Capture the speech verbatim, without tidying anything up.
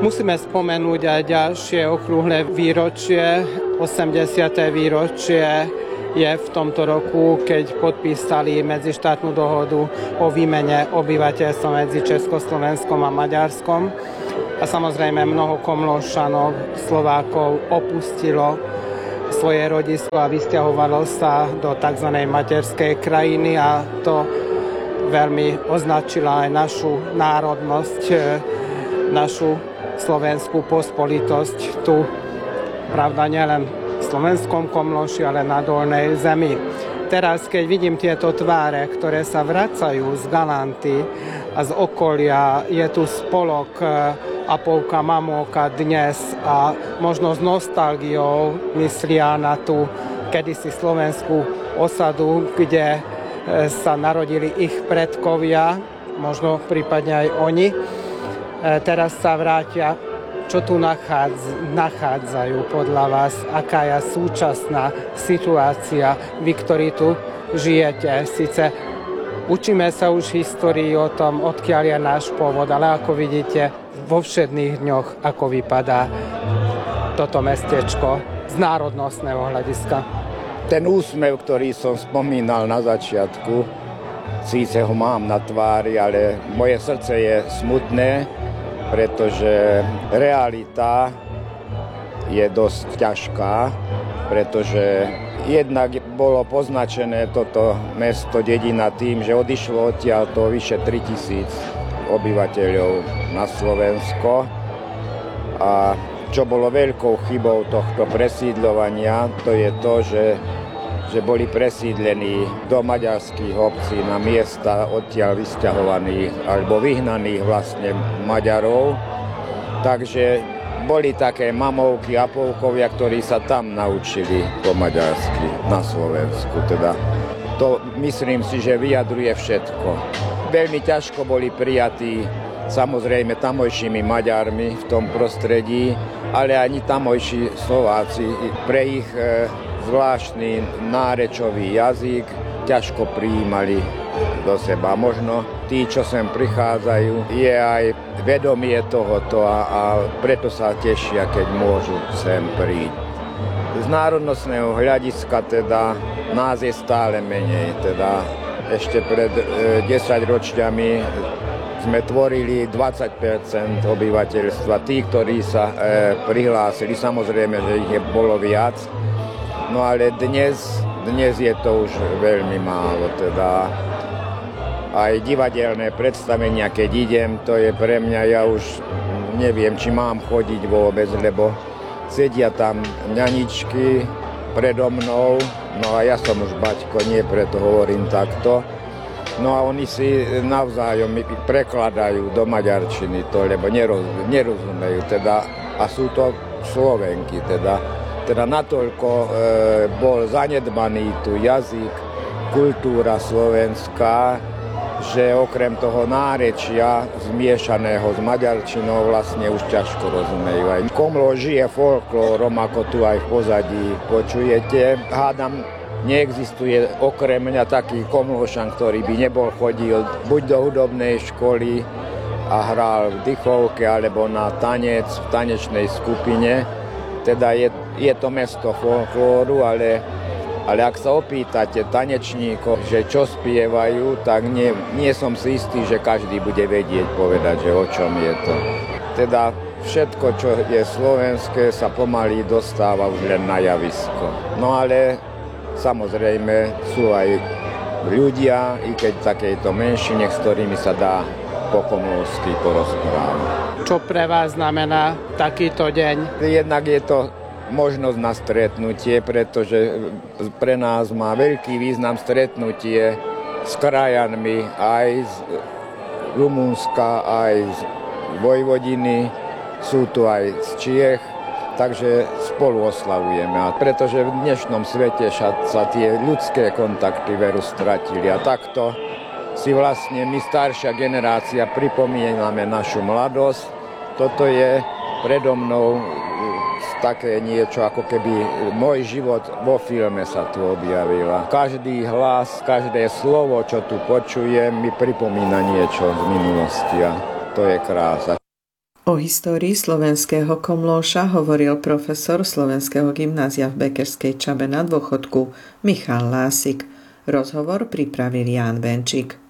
Musíme spomenúť aj ďalšie okrúhle výročie. osemdesiate výročie je v tomto roku, keď podpísali medzištátnu dohodu o výmene obyvateľstva medzi Československom a Maďarskom. A samozrejme mnoho Komlóšanov, Slovákov opustilo svoje rodisko a vysťahovalo sa do tzv. Materskej krajiny a to veľmi označila aj našu národnosť, našu slovenskú pospolitosť tu, pravda, nielen v slovenskom Komlóši, ale na Dolnej zemi. Teraz, keď vidím tieto tváre, ktoré sa vracajú z Galanty a z okolia, je tu spolok Apolka Mamóka dnes a možno s nostalgiou myslia na tú kedysi slovenskú osadu, kde sa narodili ich predkovia, možno prípadne aj oni. Teraz sa vrátia. Čo tu nachádz, nachádzajú podľa vás? Aká je súčasná situácia? Vy, ktorí tu žijete, síce učíme sa už histórii o tom, odkiaľ je náš pôvod, ale ako vidíte, vo všedných dňoch, ako vypadá toto mestečko z národnostného hľadiska. Ten úsmev, ktorý som spomínal na začiatku, síce ho mám na tvári, ale moje srdce je smutné, pretože realita je dosť ťažká, pretože jednak bolo poznačené toto mesto, dedina tým, že odišlo odtiaľ to vyše tritisíc obyvateľov na Slovensko. A čo bolo veľkou chybou tohto presídľovania, to je to, že, že boli presídlení do maďarských obcí na miesta odtiaľ vysťahovaných alebo vyhnaných vlastne Maďarov. Takže boli také mamovky a polkovia, ktorí sa tam naučili po maďarsky na Slovensku. Teda to myslím si, že vyjadruje všetko. Veľmi ťažko boli prijatí samozrejme tamojšími Maďarmi v tom prostredí, ale ani tamojší Slováci. Pre ich e, zvláštny nárečový jazyk ťažko prijímali do seba. Možno tí, čo sem prichádzajú, je aj vedomie tohoto a, a preto sa tešia, keď môžu sem prísť. Z národnostného hľadiska teda nás je stále menej. Teda ešte pred e, desaťročiami sme tvorili dvadsať percent obyvateľstva. Tí, ktorí sa e, prihlásili, samozrejme, že ich je bolo viac. No ale dnes, dnes je to už veľmi málo. Teda aj divadelné predstavenia, keď idem, to je pre mňa, ja už neviem, či mám chodiť vôbec, lebo sedia tam ňaničky predo mnou, no a ja som už baťko, nie preto hovorím takto. No a oni si navzájom prekladajú do maďarčiny to, lebo neroz, nerozumejú, teda, a sú to Slovenky, teda, teda natoľko e, bol zanedbaný tu jazyk, kultúra slovenská, že okrem toho nárečia zmiešaného s maďarčinou vlastne už ťažko rozumejú. Aj Komló žije folklórom, ako tu aj v pozadí počujete. Hádam, neexistuje okrem mňa taký Komlóšan, ktorý by nebol chodil buď do hudobnej školy a hral v dychovke, alebo na tanec v tanečnej skupine. Teda je, je to mesto folklóru, ale Ale ak sa opýtate tanečníkov, že čo spievajú, tak nie, nie som si istý, že každý bude vedieť povedať, že o čom je to. Teda všetko, čo je slovenské, sa pomaly dostáva už len na javisko. No ale samozrejme sú aj ľudia, i keď takejto menšine, s ktorými sa dá po komlósky porozprávať. Čo pre vás znamená takýto deň? Jednak je to možnosť na stretnutie, pretože pre nás má veľký význam stretnutie s krajanmi aj z Rumunska, aj z Vojvodiny, sú tu aj z Čiech, takže spolu oslavujeme. A pretože v dnešnom svete sa tie ľudské kontakty veru stratili. A takto si vlastne my, staršia generácia, pripomíname našu mladosť. Toto je predo mnou také niečo, ako keby môj život vo filme sa tu objavila. Každý hlas, každé slovo, čo tu počujem, mi pripomína niečo z minulosti a to je krása. O histórii slovenského komlóša hovoril profesor Slovenského gymnázia v Bekerskej Čabe na dôchodku Michal Lásik. Rozhovor pripravil Ján Benčík.